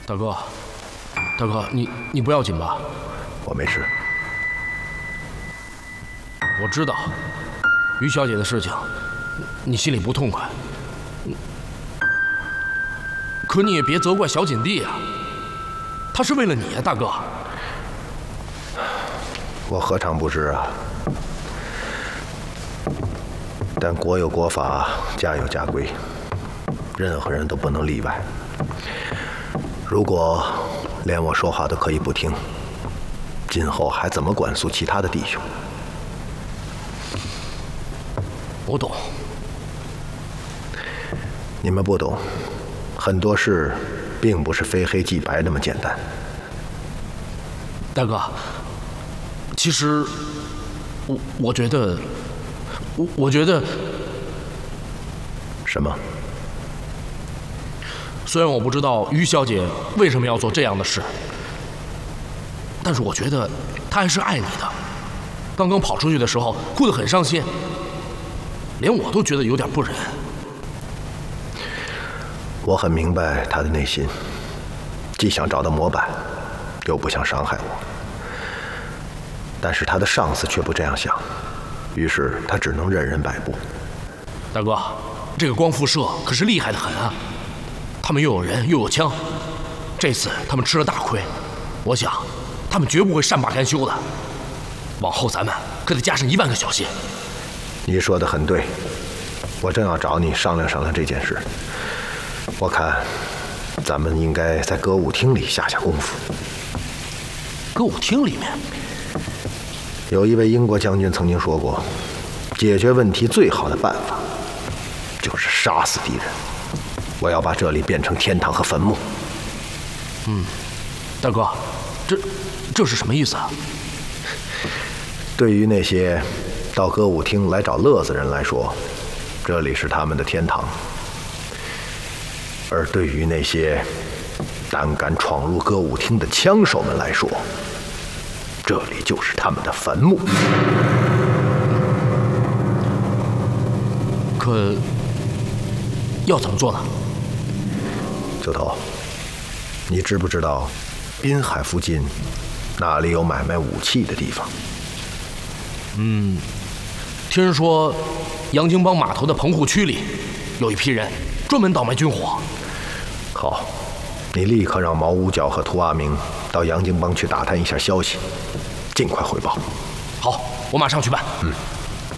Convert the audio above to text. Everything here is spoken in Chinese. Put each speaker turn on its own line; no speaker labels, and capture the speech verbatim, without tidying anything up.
大哥，大哥，你你不要紧吧？
我没事。
我知道于小姐的事情，你心里不痛快。可你也别责怪小锦弟啊，他是为了你啊，大哥。
我何尝不知啊？但国有国法，家有家规，任何人都不能例外。如果连我说话都可以不听，今后还怎么管束其他的弟兄？
我懂。
你们不懂，很多事并不是非黑即白那么简单。
大哥，其实我我觉得，我我觉得
什么？
虽然我不知道于小姐为什么要做这样的事，但是我觉得她还是爱你的。刚刚跑出去的时候哭得很伤心，连我都觉得有点不忍。
我很明白他的内心，既想找到模板，又不想伤害我。但是他的上司却不这样想，于是他只能任人摆布。
大哥，这个光复社可是厉害的很啊，他们又有人又有枪，这次他们吃了大亏，我想他们绝不会善罢甘休的。往后咱们可得加上一万个小心。
你说的很对，我正要找你商量商量这件事。我看咱们应该在歌舞厅里下下功夫。
歌舞厅里面？
有一位英国将军曾经说过，解决问题最好的办法就是杀死敌人。我要把这里变成天堂和坟墓。
嗯，大哥，这这是什么意思啊？
对于那些到歌舞厅来找乐子人来说，这里是他们的天堂；而对于那些胆敢闯入歌舞厅的枪手们来说，这里就是他们的坟墓。
可要怎么做呢？
九头，你知不知道滨海附近哪里有买卖武器的地方？
嗯，听人说杨京帮码头的棚户区里有一批人专门倒卖军火。
好，你立刻让毛五角和涂阿明到杨京帮去打探一下消息，尽快汇报。
好，我马上去办。
嗯。